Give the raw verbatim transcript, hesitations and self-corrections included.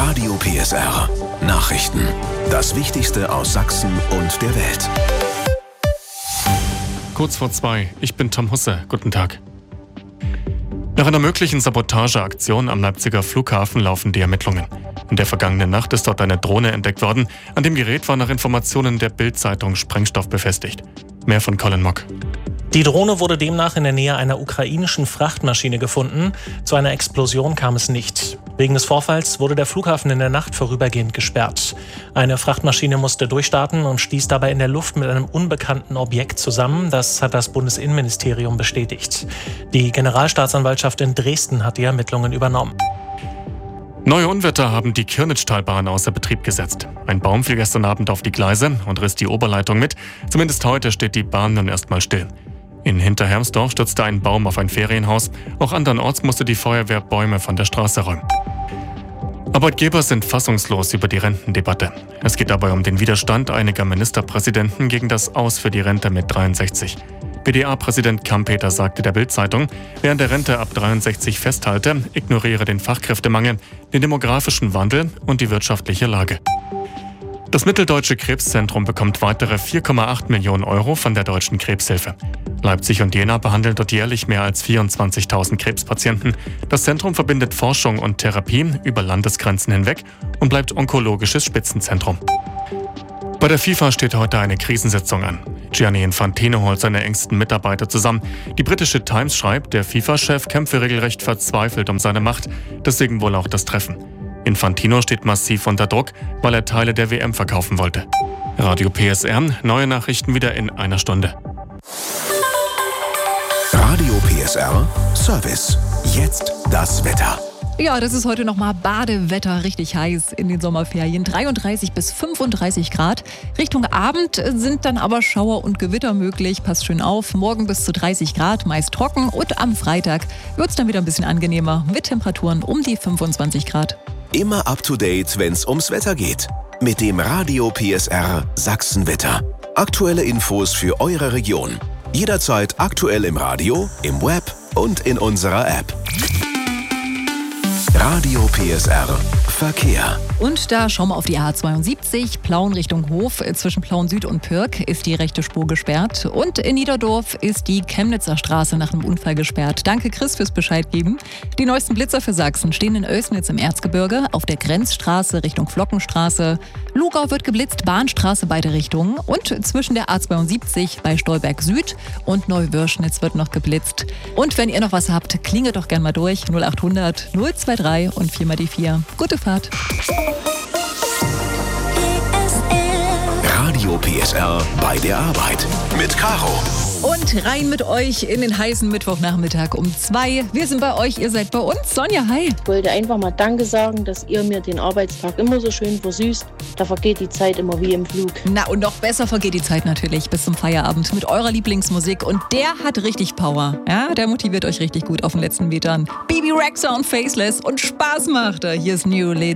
Radio P S R. Nachrichten. Das Wichtigste aus Sachsen und der Welt. Kurz vor zwei. Ich bin Tom Husse. Guten Tag. Nach einer möglichen Sabotageaktion am Leipziger Flughafen laufen die Ermittlungen. In der vergangenen Nacht ist dort eine Drohne entdeckt worden. An dem Gerät war nach Informationen der Bild-Zeitung Sprengstoff befestigt. Mehr von Colin Mock. Die Drohne wurde demnach in der Nähe einer ukrainischen Frachtmaschine gefunden. Zu einer Explosion kam es nicht. Wegen des Vorfalls wurde der Flughafen in der Nacht vorübergehend gesperrt. Eine Frachtmaschine musste durchstarten und stieß dabei in der Luft mit einem unbekannten Objekt zusammen. Das hat das Bundesinnenministerium bestätigt. Die Generalstaatsanwaltschaft in Dresden hat die Ermittlungen übernommen. Neue Unwetter haben die Kirnitschtalbahn außer Betrieb gesetzt. Ein Baum fiel gestern Abend auf die Gleise und riss die Oberleitung mit. Zumindest heute steht die Bahn nun erstmal still. In Hinterhermsdorf stürzte ein Baum auf ein Ferienhaus. Auch andernorts musste die Feuerwehr Bäume von der Straße räumen. Arbeitgeber sind fassungslos über die Rentendebatte. Es geht dabei um den Widerstand einiger Ministerpräsidenten gegen das Aus für die Rente mit dreiundsechzig. B D A-Präsident Kampeter sagte der Bild-Zeitung, wer an der Rente ab dreiundsechzig festhalte, ignoriere den Fachkräftemangel, den demografischen Wandel und die wirtschaftliche Lage. Das Mitteldeutsche Krebszentrum bekommt weitere vier Komma acht Millionen Euro von der Deutschen Krebshilfe. Leipzig und Jena behandeln dort jährlich mehr als vierundzwanzigtausend Krebspatienten. Das Zentrum verbindet Forschung und Therapie über Landesgrenzen hinweg und bleibt onkologisches Spitzenzentrum. Bei der FIFA steht heute eine Krisensitzung an. Gianni Infantino holt seine engsten Mitarbeiter zusammen. Die britische Times schreibt, der FIFA-Chef kämpfe regelrecht verzweifelt um seine Macht. Deswegen wohl auch das Treffen. Infantino steht massiv unter Druck, weil er Teile der W M verkaufen wollte. Radio P S R, neue Nachrichten wieder in einer Stunde. Radio P S R Service. Jetzt das Wetter. Ja, das ist heute nochmal Badewetter, richtig heiß in den Sommerferien. dreiunddreißig bis fünfunddreißig Grad. Richtung Abend sind dann aber Schauer und Gewitter möglich. Passt schön auf. Morgen bis zu dreißig Grad, meist trocken. Und am Freitag wird es dann wieder ein bisschen angenehmer mit Temperaturen um die fünfundzwanzig Grad. Immer up to date, wenn es ums Wetter geht. Mit dem Radio P S R Sachsenwetter. Aktuelle Infos für eure Region. Jederzeit aktuell im Radio, im Web und in unserer App. Radio P S R Verkehr. Und da schauen wir auf die A zweiundsiebzig, Plauen Richtung Hof. Zwischen Plauen Süd und Pirk ist die rechte Spur gesperrt. Und in Niederdorf ist die Chemnitzer Straße nach einem Unfall gesperrt. Danke Chris fürs Bescheid geben. Die neuesten Blitzer für Sachsen stehen in Oelsnitz im Erzgebirge, auf der Grenzstraße Richtung Flockenstraße. Lugau wird geblitzt, Bahnstraße beide Richtungen. Und zwischen der A zweiundsiebzig bei Stolberg Süd und Neuwürschnitz wird noch geblitzt. Und wenn ihr noch was habt, klingelt doch gerne mal durch. null achthundert null drei drei und vier mal die vier. Gute Fahrt. Radio P S R bei der Arbeit mit Caro. Und rein mit euch in den heißen Mittwochnachmittag um zwei. Wir sind bei euch, ihr seid bei uns. Sonja, hi. Ich wollte einfach mal Danke sagen, dass ihr mir den Arbeitstag immer so schön versüßt. Da vergeht die Zeit immer wie im Flug. Na, und noch besser vergeht die Zeit natürlich bis zum Feierabend mit eurer Lieblingsmusik. Und der hat richtig Power. Ja, der motiviert euch richtig gut auf den letzten Metern. Bibi Rexha und Faceless und Spaß macht er. Hier ist New Led